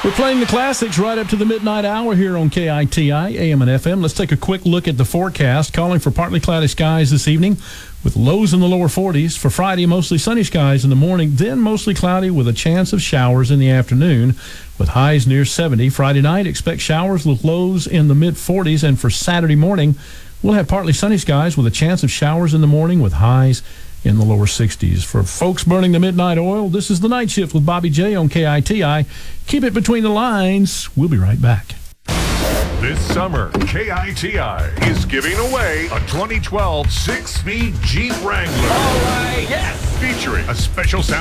We're playing the classics right up to the midnight hour here on KITI, AM and FM. Let's take a quick look at the forecast. Calling for partly cloudy skies this evening with lows in the lower 40s. For Friday, mostly sunny skies in the morning, then mostly cloudy with a chance of showers in the afternoon with highs near 70. Friday night, expect showers with lows in the mid-40s. And for Saturday morning, we'll have partly sunny skies with a chance of showers in the morning with highs in the lower 60s. For folks burning the midnight oil, this is The Night Shift with Bobby J on KITI. Keep it between the lines. We'll be right back. This summer, KITI is giving away a 2012 6-speed Jeep Wrangler. All right, yes! Featuring a special sound